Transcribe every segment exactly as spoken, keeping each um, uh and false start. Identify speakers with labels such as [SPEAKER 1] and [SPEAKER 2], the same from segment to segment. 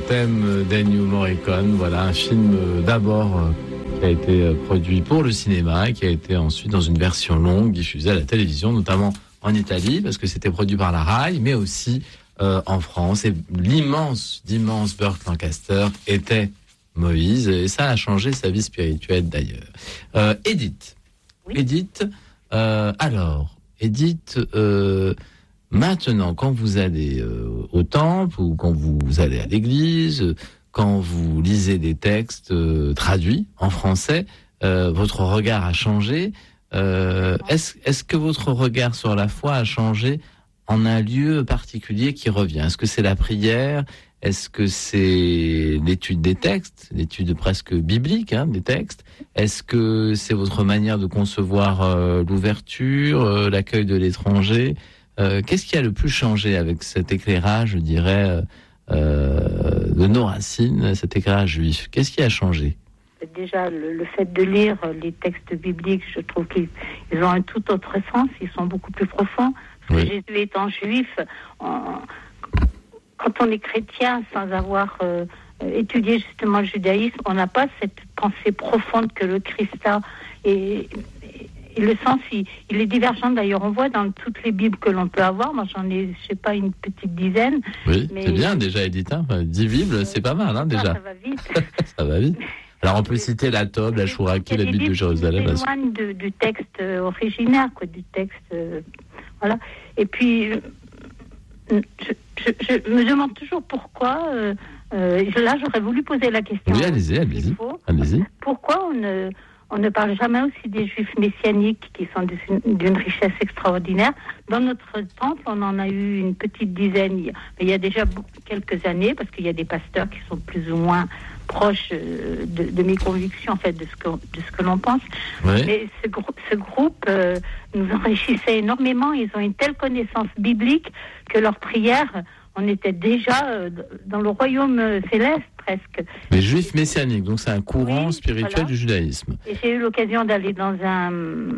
[SPEAKER 1] thème d'Ennio Morricone. Voilà, un film euh, d'abord euh, qui a été euh, produit pour le cinéma et qui a été ensuite dans une version longue diffusée à la télévision, notamment en Italie, parce que c'était produit par la Rai, mais aussi euh, en France. Et l'immense, d'immense Burt Lancaster était Moïse, et ça a changé sa vie spirituelle d'ailleurs. Euh, Edith, oui. Edith, euh, alors, Edith, euh, maintenant, quand vous allez euh, au temple ou quand vous allez à l'église, quand vous lisez des textes euh, traduits en français, euh, votre regard a changé. Euh, est-ce, est-ce que votre regard sur la foi a changé en un lieu particulier qui revient ? Est-ce que c'est la prière ? Est-ce que c'est l'étude des textes, l'étude presque biblique hein, des textes ? Est-ce que c'est votre manière de concevoir euh, l'ouverture, euh, l'accueil de l'étranger ? euh, Qu'est-ce qui a le plus changé avec cet éclairage, je dirais, euh, de nos racines, cet éclairage juif ? Qu'est-ce qui a changé ?
[SPEAKER 2] Déjà, le, le fait de lire les textes bibliques, je trouve qu'ils ils ont un tout autre sens, ils sont beaucoup plus profonds. Parce oui. que Jésus étant juif, on, quand on est chrétien sans avoir euh, étudié justement le judaïsme, on n'a pas cette pensée profonde que le Christ a. Et, et, et le sens, il, il est divergent. D'ailleurs, on voit dans toutes les Bibles que l'on peut avoir, moi j'en ai, je sais pas, une petite dizaine.
[SPEAKER 1] Oui,
[SPEAKER 2] mais...
[SPEAKER 1] c'est bien déjà, Edith. Hein. dix Bibles, euh, c'est pas mal hein, déjà.
[SPEAKER 2] Ça, ça va vite.
[SPEAKER 1] Ça va vite. Alors on peut citer la Tob, la Chouraki, la Bible de Jérusalem.
[SPEAKER 2] C'est loin de, du texte euh, originaire, quoi, du texte, euh, voilà. Et puis, euh, je, je, je me demande toujours pourquoi. Euh, euh, là, j'aurais voulu poser la question.
[SPEAKER 1] Oui, allez-y, allez-y. allez-y.
[SPEAKER 2] Pourquoi on ne, on ne parle jamais aussi des Juifs messianiques qui sont d'une, d'une richesse extraordinaire ? Dans notre temple, on en a eu une petite dizaine, mais il y a déjà quelques années, parce qu'il y a des pasteurs qui sont plus ou moins proche de, de mes convictions, en fait, de ce que, de ce que l'on pense. Oui. Mais ce, grou- ce groupe euh, nous enrichissait énormément. Ils ont une telle connaissance biblique que leurs prières, on était déjà euh, dans le royaume céleste, presque.
[SPEAKER 1] Les Juifs messianiques, donc c'est un courant oui, spirituel voilà. du judaïsme.
[SPEAKER 2] Et j'ai eu l'occasion d'aller dans un...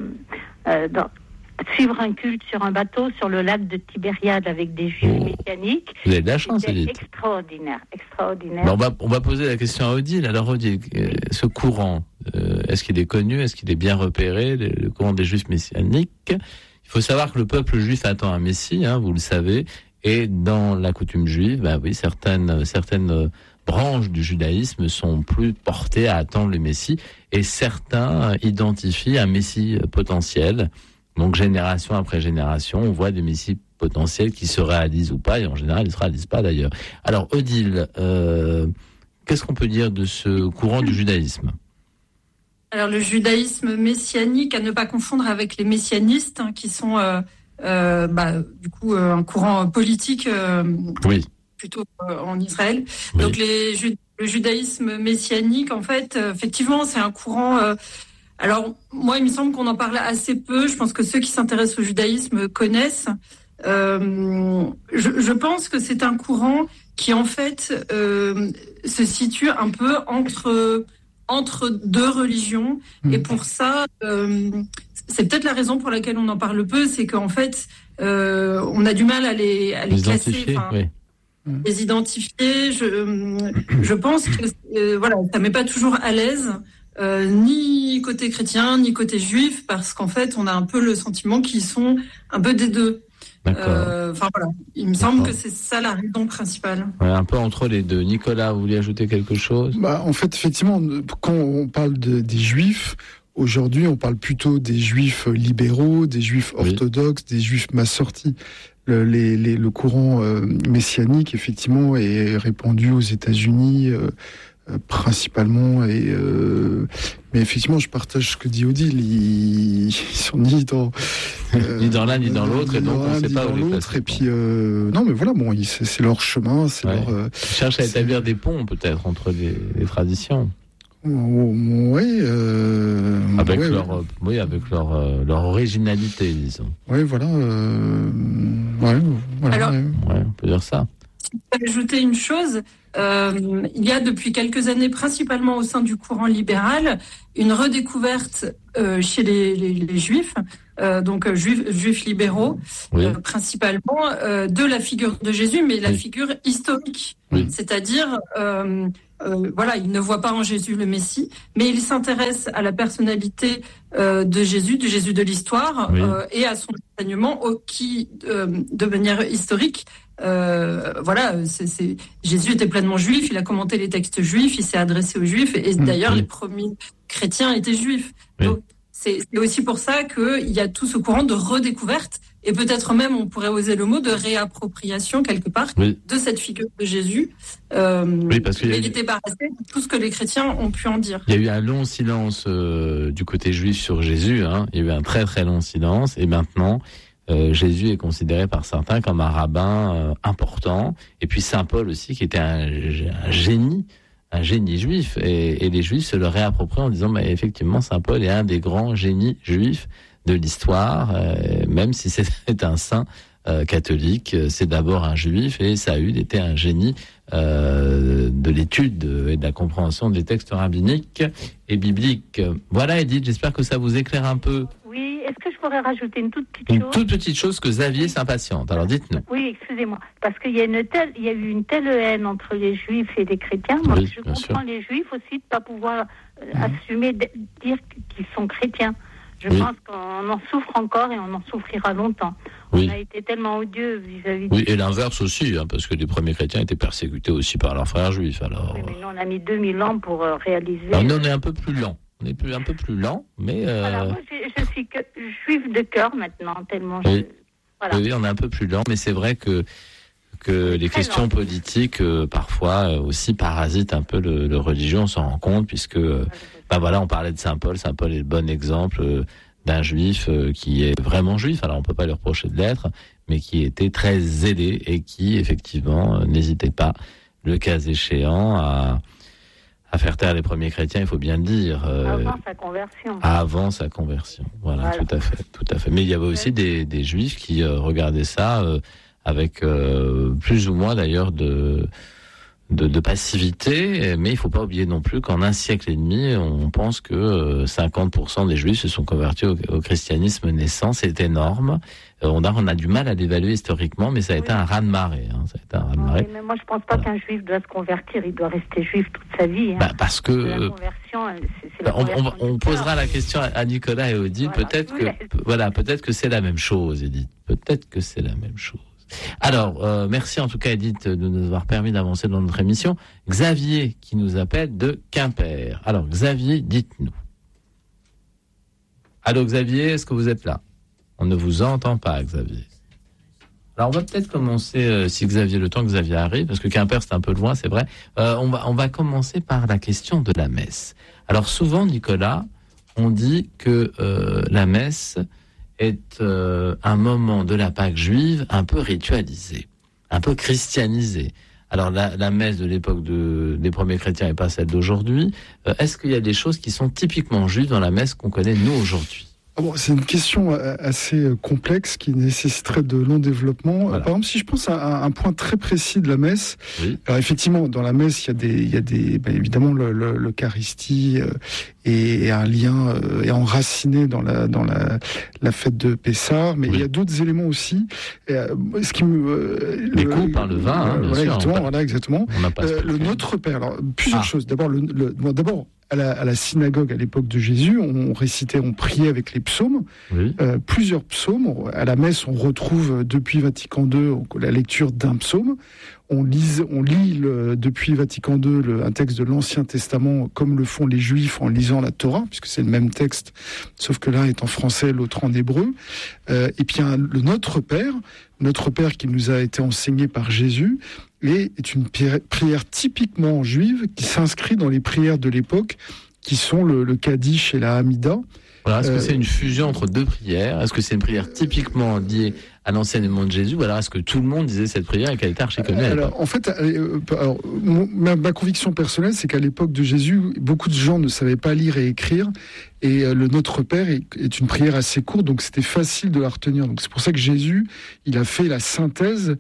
[SPEAKER 2] Euh, dans, suivre un culte sur un bateau sur le lac de Tibériade avec des Juifs oh. messianiques.
[SPEAKER 1] Vous avez de la chance, Edith.
[SPEAKER 2] Extraordinaire, extraordinaire.
[SPEAKER 1] Ben on, va, on va poser la question à Odile. Alors Odile, ce courant, euh, est-ce qu'il est connu, est-ce qu'il est bien repéré, le, le courant des Juifs messianiques ? Il faut savoir que le peuple juif attend un Messie, hein, vous le savez, et dans la coutume juive, ben oui, certaines, certaines branches du judaïsme sont plus portées à attendre le Messie, et certains identifient un Messie potentiel. Donc, génération après génération, on voit des messies potentiels qui se réalisent ou pas, et en général, ils ne se réalisent pas d'ailleurs. Alors, Odile, euh, qu'est-ce qu'on peut dire de ce courant du judaïsme ?
[SPEAKER 3] Alors, le judaïsme messianique, à ne pas confondre avec les messianistes, hein, qui sont, euh, euh, bah, du coup, euh, un courant politique euh,
[SPEAKER 1] oui.
[SPEAKER 3] plutôt euh, en Israël.
[SPEAKER 1] Oui.
[SPEAKER 3] Donc, les, le judaïsme messianique, en fait, euh, effectivement, c'est un courant... Euh, Alors, moi, il me semble qu'on en parle assez peu. Je pense que ceux qui s'intéressent au judaïsme connaissent. Euh, je, je pense que c'est un courant qui, en fait, euh, se situe un peu entre, entre deux religions. Mmh. Et pour ça, euh, c'est peut-être la raison pour laquelle on en parle peu, c'est qu'en fait, euh, on a du mal à les, à les, les classer.
[SPEAKER 1] Oui.
[SPEAKER 3] Les identifier. Je, je pense que euh, voilà, ça ne met pas toujours à l'aise. Euh, ni côté chrétien, ni côté juif, parce qu'en fait, on a un peu le sentiment qu'ils sont un peu des deux. Enfin euh, voilà, il me D'accord. semble que c'est ça la raison principale.
[SPEAKER 1] Ouais, un peu entre les deux. Nicolas, vous voulez ajouter quelque chose ?
[SPEAKER 4] Bah, en fait, effectivement, quand on parle de, des juifs, aujourd'hui, on parle plutôt des juifs libéraux, des juifs orthodoxes, oui. des juifs massortis. Le, les, les, le courant euh, messianique, effectivement, est répandu aux États-Unis. Euh, Euh, principalement et euh, mais effectivement je partage ce que dit Odile, ils, ils sont ni dans
[SPEAKER 1] euh, ni dans l'un ni dans l'autre et donc on ne sait pas où les
[SPEAKER 4] l'autre et puis euh, non mais voilà bon ils, c'est, c'est leur chemin c'est
[SPEAKER 1] ouais.
[SPEAKER 4] leur euh,
[SPEAKER 1] ils cherchent à établir des ponts peut-être entre les, les traditions
[SPEAKER 4] oui euh,
[SPEAKER 1] avec
[SPEAKER 4] ouais,
[SPEAKER 1] leur
[SPEAKER 4] ouais.
[SPEAKER 1] oui avec leur euh, leur originalité disons
[SPEAKER 4] oui voilà euh, ouais, voilà
[SPEAKER 3] alors
[SPEAKER 4] ouais.
[SPEAKER 1] ouais on peut dire ça.
[SPEAKER 3] si je peux ajouter une chose, euh, il y a depuis quelques années, principalement au sein du courant libéral, une redécouverte euh, chez les, les, les juifs, euh, donc euh, juifs, juifs libéraux, oui. euh, principalement, euh, de la figure de Jésus, mais la oui. figure historique. Oui. C'est-à-dire, euh, euh, voilà, ils ne voient pas en Jésus le Messie, mais ils s'intéressent à la personnalité euh, de Jésus, du Jésus de l'histoire, oui. euh, et à son enseignement au, qui, euh, de manière historique, euh, voilà, c'est, c'est, Jésus était pleinement juif, il a commenté les textes juifs, il s'est adressé aux juifs, et d'ailleurs oui. les premiers chrétiens étaient juifs. Oui. Donc, c'est, c'est aussi pour ça qu'il y a tout ce courant de redécouverte, et peut-être même, on pourrait oser le mot, de réappropriation, quelque part, oui. de cette figure de Jésus, euh, oui, parce qu'il est débarrassé de tout ce que les chrétiens ont pu en dire.
[SPEAKER 1] Il y a eu un long silence euh, du côté juif sur Jésus, hein. Il y a eu un très très long silence, et maintenant, euh, Jésus est considéré par certains comme un rabbin euh, important, et puis Saint Paul aussi, qui était un, un génie, un génie juif, et, et les juifs se le réapproprient en disant, bah, effectivement, Saint Paul est un des grands génies juifs de l'histoire, euh, même si c'est un saint euh, catholique, c'est d'abord un juif, et Saül était un génie euh, de l'étude et de la compréhension des textes rabbiniques et bibliques. Voilà, Edith, j'espère que ça vous éclaire un peu.
[SPEAKER 2] Oui, est-ce que je pourrais rajouter une toute petite
[SPEAKER 1] une
[SPEAKER 2] chose ?
[SPEAKER 1] Une toute petite chose que Xavier s'impatiente, alors dites-nous.
[SPEAKER 2] Oui, excusez-moi, parce qu'il y a, une telle, il y a eu une telle haine entre les juifs et les chrétiens. Moi, oui, je comprends sûr. Les juifs aussi de ne pas pouvoir euh, mmh. assumer, de dire qu'ils sont chrétiens. Je oui. pense qu'on en souffre encore et on en souffrira longtemps. Oui. On a été tellement odieux vis-à-vis.
[SPEAKER 1] Oui, et l'inverse aussi, hein, parce que les premiers chrétiens étaient persécutés aussi par leurs frères juifs. Alors.
[SPEAKER 2] Oui, mais nous, on a mis deux mille ans pour euh, réaliser.
[SPEAKER 1] Alors, nous, on est un peu plus lent. On est plus, un peu plus lent, mais. Euh...
[SPEAKER 2] Voilà, moi, je, je suis que, juive de cœur maintenant, tellement.
[SPEAKER 1] Oui.
[SPEAKER 2] Je... Voilà.
[SPEAKER 1] Oui, on est un peu plus lent, mais c'est vrai que. que les questions lent. politiques euh, parfois euh, aussi parasitent un peu le, le religieux, on s'en rend compte, puisque euh, bah voilà, on parlait de Saint Paul. Saint Paul est le bon exemple euh, d'un juif euh, qui est vraiment juif. Alors on peut pas lui reprocher de l'être, mais qui était très zélé et qui effectivement euh, n'hésitait pas, le cas échéant, à à faire taire les premiers chrétiens, il faut bien le dire.
[SPEAKER 2] Euh, avant sa conversion.
[SPEAKER 1] Avant sa conversion, voilà, voilà, tout à fait, tout à fait. Mais il y avait aussi des, des juifs qui euh, regardaient ça. Euh, avec euh, plus ou moins d'ailleurs de, de de passivité, mais il faut pas oublier non plus qu'en un siècle et demi, on pense que euh, cinquante pour cent des juifs se sont convertis au, au christianisme naissant, c'est énorme. Euh, on a on a du mal à l'évaluer historiquement, mais ça a oui. été un raz-de-marée. Hein, ça a été un raz-de-marée.
[SPEAKER 2] Oui, mais moi je pense pas voilà. qu'un juif doit se convertir, il doit rester juif toute sa vie. Hein.
[SPEAKER 1] Bah, parce que
[SPEAKER 2] la conversion, c'est, c'est la
[SPEAKER 1] on,
[SPEAKER 2] conversion
[SPEAKER 1] on, on posera la question à Nicolas et Odile. Voilà. Peut-être que voilà, peut-être que c'est la même chose, Edith. Peut-être que c'est la même chose. Alors, euh, merci en tout cas Edith de nous avoir permis d'avancer dans notre émission. Xavier qui nous appelle de Quimper. Alors Xavier, dites-nous. Allô Xavier, est-ce que vous êtes là ? On ne vous entend pas Xavier. Alors on va peut-être commencer, euh, si Xavier, le temps que Xavier arrive, parce que Quimper c'est un peu loin, c'est vrai. Euh, on va on va commencer par la question de la messe. Alors souvent Nicolas, on dit que euh, la messe est euh, un moment de la Pâque juive un peu ritualisé, un peu christianisé. Alors la, la messe de l'époque de, des premiers chrétiens n'est pas celle d'aujourd'hui. Euh, est-ce qu'il y a des choses qui sont typiquement juives dans la messe qu'on connaît nous aujourd'hui ?
[SPEAKER 4] Bon, c'est une question assez complexe qui nécessiterait de long développement. Voilà. Par exemple, si je pense à un point très précis de la messe, oui. Alors effectivement, dans la messe, il y a des, il y a des, ben évidemment, le, le, l'Eucharistie euh, est un lien euh, est enraciné dans la dans la, la fête de Pessah, mais oui. il y a d'autres éléments aussi. Euh, ce qui me
[SPEAKER 1] euh, les coupes, le, hein, le vin, hein, bien
[SPEAKER 4] voilà,
[SPEAKER 1] sûr.
[SPEAKER 4] Exactement,
[SPEAKER 1] on
[SPEAKER 4] voilà, exactement.
[SPEAKER 1] On n'a pas
[SPEAKER 4] euh, le Notre Père. Alors plusieurs ah. choses. D'abord, le, le bon, d'abord. À la, à la synagogue, à l'époque de Jésus, on récitait, on priait avec les psaumes, oui. euh, plusieurs psaumes. À la messe, on retrouve depuis Vatican deux la lecture d'un psaume. On, lise, on lit le, depuis Vatican deux le, un texte de l'Ancien Testament, comme le font les Juifs en lisant la Torah, puisque c'est le même texte, sauf que l'un est en français, l'autre en hébreu. Euh, et puis un, le Notre Père, Notre Père qui nous a été enseigné par Jésus, et est une prière typiquement juive qui s'inscrit dans les prières de l'époque, qui sont le, le Kaddish et la Hamida.
[SPEAKER 1] Alors, est-ce que euh, c'est une fusion entre deux prières ? Est-ce que c'est une prière typiquement liée à l'enseignement de Jésus, ou alors est-ce que tout le monde disait cette prière et qu'elle était archi connue ?
[SPEAKER 4] Alors, en fait, euh, alors, ma, ma conviction personnelle, c'est qu'à l'époque de Jésus, beaucoup de gens ne savaient pas lire et écrire, et euh, le Notre Père est, est une prière assez courte, donc c'était facile de la retenir. Donc c'est pour ça que Jésus, il a fait la synthèse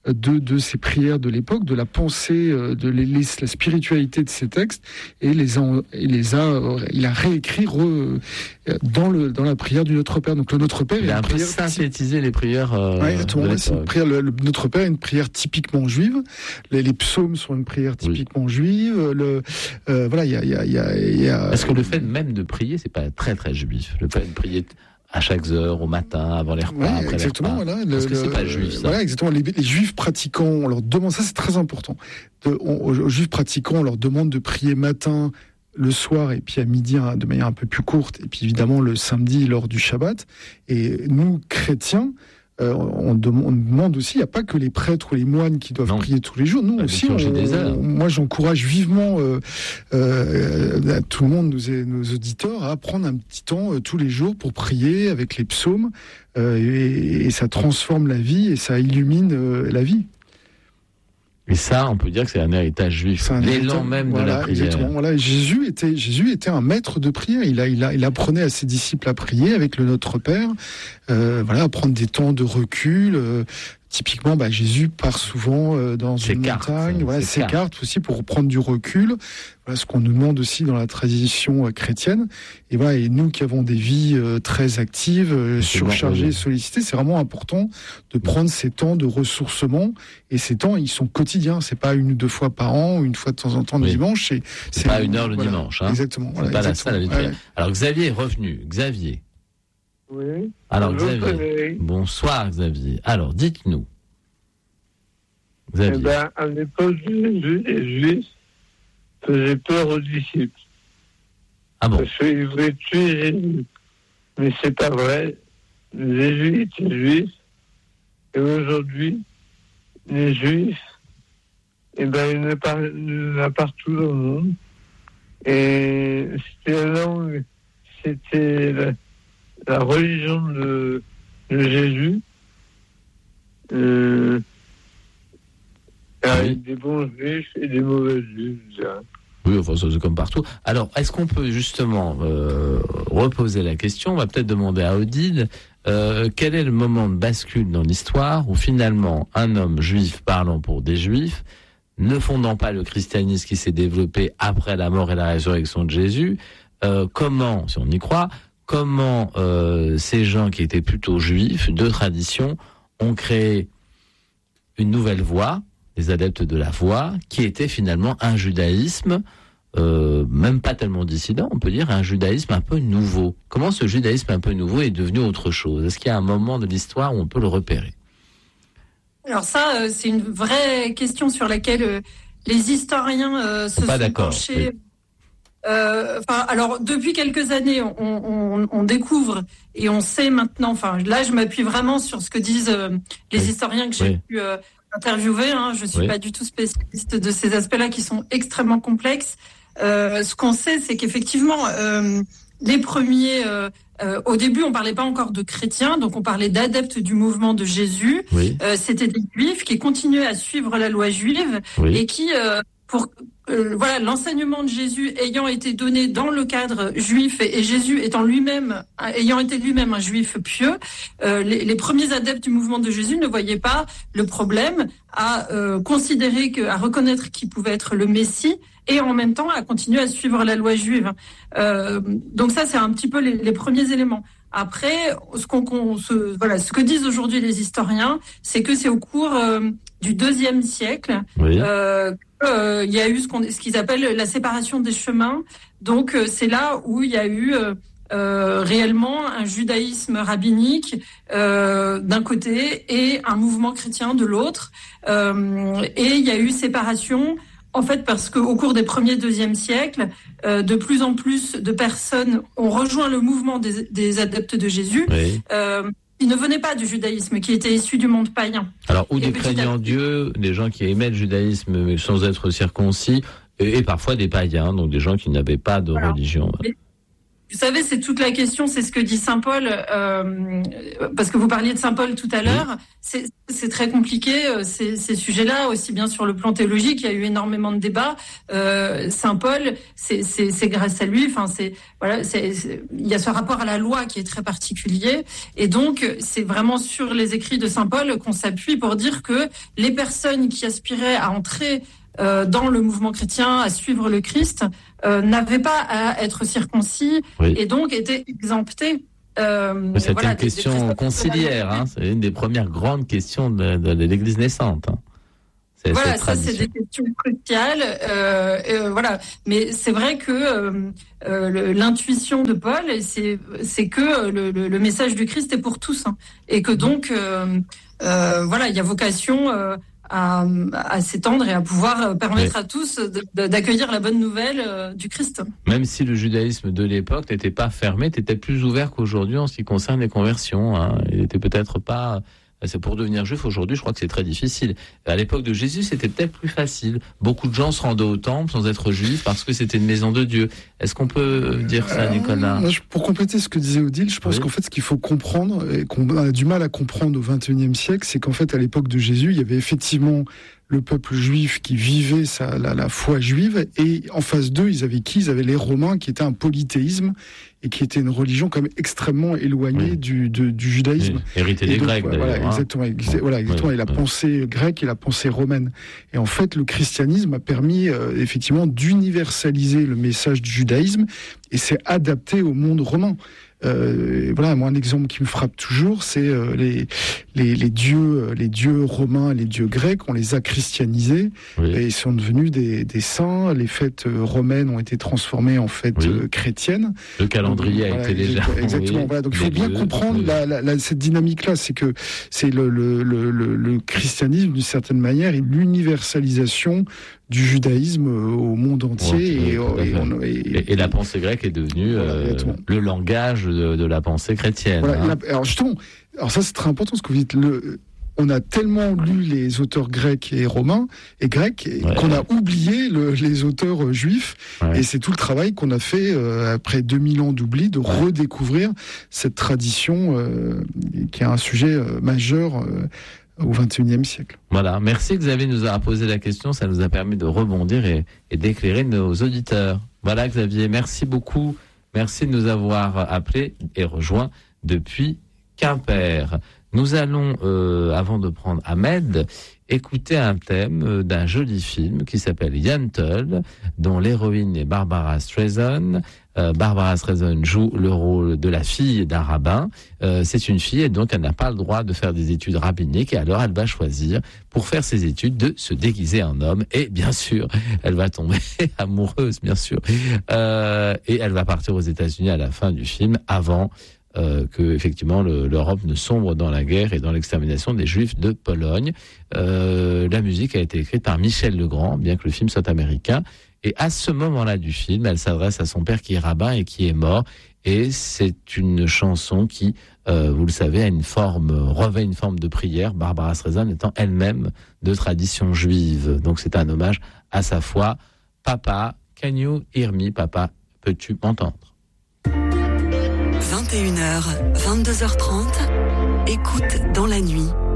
[SPEAKER 4] de, de ces prières de l'époque, de la pensée, de les, les, la spiritualité de ces textes, et les a, et les a, il a réécrit re, dans, le, dans la prière du Notre Père. Donc le Notre Père
[SPEAKER 1] il
[SPEAKER 4] est
[SPEAKER 1] a
[SPEAKER 4] une
[SPEAKER 1] un peu
[SPEAKER 4] prière
[SPEAKER 1] synthétisé les prières. Euh,
[SPEAKER 4] ouais, exactement. Ouais, c'est une prière, le, le Notre Père est une prière typiquement juive. Les, les psaumes sont une prière typiquement oui. juive. Le, euh, voilà, il y a, il y a, il y a, il y a.
[SPEAKER 1] Est-ce que le fait même de prier, c'est pas très très juif? Le fait de prier à chaque heure, au matin, avant les repas,
[SPEAKER 4] ouais,
[SPEAKER 1] après
[SPEAKER 4] exactement,
[SPEAKER 1] les repas.
[SPEAKER 4] Voilà,
[SPEAKER 1] Parce
[SPEAKER 4] le,
[SPEAKER 1] que c'est pas juif, ça.
[SPEAKER 4] Voilà, exactement. Les, les juifs pratiquants, on leur demande, ça c'est très important. De, on, aux, aux juifs pratiquants, on leur demande de prier matin, le soir et puis à midi hein, de manière un peu plus courte, et puis évidemment le samedi lors du Shabbat. Et nous, chrétiens, Euh, on, dem- on demande aussi, il n'y a pas que les prêtres ou les moines qui doivent non. prier tous les jours. Nous
[SPEAKER 1] ah,
[SPEAKER 4] aussi, on, on, moi j'encourage vivement euh, euh, tout le monde, nos, nos auditeurs, à prendre un petit temps euh, tous les jours pour prier avec les psaumes. Euh, et, et ça transforme la vie et ça illumine euh, la vie.
[SPEAKER 1] Et ça, on peut dire que c'est un héritage juif, un l'élan même
[SPEAKER 4] voilà,
[SPEAKER 1] de la prière.
[SPEAKER 4] Exactement. Voilà, Jésus était, Jésus était un maître de prière. Il a, il a, il apprenait à ses disciples à prier avec le Notre Père. Euh, voilà, à prendre des temps de recul. Euh, typiquement, bah, Jésus part souvent euh, dans une montagne. Voilà, s'écarte aussi pour prendre du recul. Voilà ce qu'on nous demande aussi dans la tradition euh, chrétienne. Et voilà, et nous qui avons des vies euh, très actives, euh, surchargées, sollicitées, c'est vraiment important de prendre ces temps de ressourcement. Et ces temps, ils sont quotidiens. C'est pas une ou deux fois par an, ou une fois de temps en temps le oui. dimanche. C'est,
[SPEAKER 1] c'est, c'est pas une heure le
[SPEAKER 4] voilà,
[SPEAKER 1] dimanche. Hein.
[SPEAKER 4] Exactement.
[SPEAKER 1] C'est
[SPEAKER 4] voilà,
[SPEAKER 1] pas
[SPEAKER 4] exactement.
[SPEAKER 1] la salle. Ouais. Alors Xavier est revenu. Xavier.
[SPEAKER 5] Oui.
[SPEAKER 1] Alors Xavier. Xavier. Bonsoir Xavier. Alors dites-nous. Xavier.
[SPEAKER 5] Eh ben, à l'époque, les Juifs faisaient peur aux disciples.
[SPEAKER 1] Ah bon?
[SPEAKER 5] Parce qu'ils voulaient tuer Jésus. Mais c'est pas vrai. Les Juifs étaient Juifs. Et aujourd'hui, les Juifs, eh ben, il y en a, par, il y en a partout dans le monde. Et c'était la langue, c'était la, la religion de, de Jésus. Euh, avec oui. des bons juifs et des mauvais juifs, je dirais.
[SPEAKER 1] Oui, enfin, ça c'est comme partout. Alors, est-ce qu'on peut justement euh, reposer la question? On va peut-être demander à Odile, euh, quel est le moment de bascule dans l'histoire où finalement un homme juif parlant pour des juifs, ne fondant pas le christianisme qui s'est développé après la mort et la résurrection de Jésus, euh, comment, si on y croit, comment euh, ces gens qui étaient plutôt juifs, de tradition, ont créé une nouvelle voie, les adeptes de la voie, qui était finalement un judaïsme, euh, même pas tellement dissident, on peut dire un judaïsme un peu nouveau. Comment ce judaïsme un peu nouveau est devenu autre chose? Est-ce qu'il y a un moment de l'histoire où on peut le repérer?
[SPEAKER 3] Alors ça, euh, c'est une vraie question sur laquelle euh, les historiens euh, se
[SPEAKER 1] pas
[SPEAKER 3] sont penchés.
[SPEAKER 1] Oui.
[SPEAKER 3] Euh, enfin, alors depuis quelques années, on, on, on découvre et on sait maintenant. Enfin, là, je m'appuie vraiment sur ce que disent euh, les oui. historiens que j'ai oui. pu euh, interviewer. Hein. Je suis oui. pas du tout spécialiste de ces aspects-là qui sont extrêmement complexes. Euh, ce qu'on sait, c'est qu'effectivement, euh, les premiers, euh, euh, au début, on parlait pas encore de chrétiens, donc on parlait d'adeptes du mouvement de Jésus.
[SPEAKER 1] Oui.
[SPEAKER 3] Euh, c'était des juifs qui continuaient à suivre la loi juive
[SPEAKER 1] oui.
[SPEAKER 3] et qui, euh, pour euh, voilà, l'enseignement de Jésus ayant été donné dans le cadre juif et, et Jésus étant lui-même, ayant été lui-même un juif pieux, euh, les, les premiers adeptes du mouvement de Jésus ne voyaient pas le problème à euh, considérer que, à reconnaître qu'il pouvait être le Messie et en même temps à continuer à suivre la loi juive. Euh, donc ça, c'est un petit peu les, les premiers éléments. Après, ce qu'on, qu'on se, voilà, ce que disent aujourd'hui les historiens, c'est que c'est au cours euh, du deuxième siècle,
[SPEAKER 1] oui.
[SPEAKER 3] euh, euh, il y a eu ce, qu'on, ce qu'ils appellent la séparation des chemins. Donc euh, c'est là où il y a eu euh, euh, réellement un judaïsme rabbinique euh, d'un côté et un mouvement chrétien de l'autre. Euh, et il y a eu séparation. En fait, parce qu'au cours des premiers et deuxième siècles, euh, de plus en plus de personnes ont rejoint le mouvement des, des adeptes de Jésus,
[SPEAKER 1] oui.
[SPEAKER 3] euh, qui ne venaient pas du judaïsme, qui étaient issus du monde païen.
[SPEAKER 1] Alors, ou des craignants Dieu, des gens qui aimaient le judaïsme mais sans être circoncis, et, et parfois des païens, donc des gens qui n'avaient pas de
[SPEAKER 3] voilà.
[SPEAKER 1] religion.
[SPEAKER 3] Mais, Vous savez, c'est toute la question, c'est ce que dit Saint Paul, euh, parce que vous parliez de Saint Paul tout à l'heure, c'est, c'est très compliqué, ces, ces sujets-là, aussi bien sur le plan théologique, il y a eu énormément de débats. Euh, Saint Paul, c'est, c'est, c'est grâce à lui, enfin, c'est, voilà, c'est, c'est, il y a ce rapport à la loi qui est très particulier, et donc, c'est vraiment sur les écrits de Saint Paul qu'on s'appuie pour dire que les personnes qui aspiraient à entrer euh, dans le mouvement chrétien, à suivre le Christ, Euh, n'avaient pas à être circoncis oui. et donc étaient exemptés.
[SPEAKER 1] Euh, c'est voilà, une question des, des conciliaire, hein, c'est une des premières grandes questions de, de, de l'Église naissante. Hein.
[SPEAKER 3] C'est, voilà, ça c'est des questions cruciales. Euh, euh, voilà, mais c'est vrai que euh, euh, le, l'intuition de Paul, c'est, c'est que le, le, le message du Christ est pour tous, hein, et que donc euh, euh, voilà, il y a vocation. Euh, À, à s'étendre et à pouvoir permettre oui. à tous de, de, d'accueillir la bonne nouvelle euh, du Christ.
[SPEAKER 1] Même si le judaïsme de l'époque n'était pas fermé, était plus ouvert qu'aujourd'hui en ce qui concerne les conversions. Hein. Il n'était peut-être pas... C'est pour devenir juif aujourd'hui, je crois que c'est très difficile. À l'époque de Jésus, c'était peut-être plus facile. Beaucoup de gens se rendaient au temple sans être juifs parce que c'était une maison de Dieu. Est-ce qu'on peut dire ça, Nicolas ?
[SPEAKER 4] euh, Pour compléter ce que disait Odile, je pense oui. qu'en fait, ce qu'il faut comprendre et qu'on a du mal à comprendre au vingt et unième siècle, c'est qu'en fait, à l'époque de Jésus, il y avait effectivement le peuple juif qui vivait sa, la, la foi juive, et en face d'eux, ils avaient qui ? Ils avaient les Romains, qui étaient un polythéisme et qui était une religion quand même extrêmement éloignée oui. du, de, du judaïsme.
[SPEAKER 1] Oui. Hérité des Grecs,
[SPEAKER 4] voilà,
[SPEAKER 1] d'ailleurs.
[SPEAKER 4] Voilà, exactement. Hein. Voilà, exactement. Oui. Et la oui. pensée grecque et la pensée romaine. Et en fait, le christianisme a permis euh, effectivement d'universaliser le message du judaïsme, et c'est adapté au monde romain. Euh, voilà, moi un exemple qui me frappe toujours, c'est euh, les, les les dieux, les dieux romains, les dieux grecs, on les a christianisés oui. et ils sont devenus des, des saints. Les fêtes romaines ont été transformées en fêtes oui. euh, chrétiennes.
[SPEAKER 1] Le calendrier donc, a voilà, été déjà
[SPEAKER 4] exactement. Voilà, donc il faut bien dieux, comprendre oui. la, la, la, cette dynamique-là, c'est que c'est le le, le le le christianisme d'une certaine manière et l'universalisation du judaïsme au monde entier.
[SPEAKER 1] Ouais, et, et, on, et, et, et la pensée grecque est devenue voilà, euh, le langage de, de la pensée chrétienne.
[SPEAKER 4] Voilà,
[SPEAKER 1] hein.
[SPEAKER 4] la, alors justement, alors ça c'est très important ce que vous dites. Le, on a tellement lu les auteurs grecs et romains et grecs ouais. qu'on a oublié le, les auteurs juifs. Ouais. Et c'est tout le travail qu'on a fait euh, après deux mille ans d'oubli de ouais. redécouvrir cette tradition euh, qui est un sujet euh, majeur. Euh, au vingt et unième siècle.
[SPEAKER 1] Voilà, merci Xavier nous a posé la question, ça nous a permis de rebondir et, et d'éclairer nos auditeurs. Voilà Xavier, merci beaucoup, merci de nous avoir appelés et rejoints depuis Quimper. Nous allons, euh, avant de prendre Ahmed, écouter un thème d'un joli film qui s'appelle Yentl, dont l'héroïne est Barbara Streisand. Euh, Barbara Streisand joue le rôle de la fille d'un rabbin. Euh, c'est une fille et donc elle n'a pas le droit de faire des études rabbiniques, et alors elle va choisir, pour faire ses études, de se déguiser en homme, et bien sûr, elle va tomber amoureuse, bien sûr. Euh, et elle va partir aux États-Unis à la fin du film, avant Euh, que effectivement le, l'Europe ne sombre dans la guerre et dans l'extermination des Juifs de Pologne. Euh, la musique a été écrite par Michel Legrand, bien que le film soit américain. Et à ce moment-là du film, elle s'adresse à son père qui est rabbin et qui est mort. Et c'est une chanson qui, euh, vous le savez, a une forme, revêt une forme de prière. Barbara Streisand étant elle-même de tradition juive. Donc c'est un hommage à sa foi. Papa, can you hear me, papa, peux-tu m'entendre?
[SPEAKER 6] vingt et une heures, vingt-deux heures trente, écoute dans la nuit,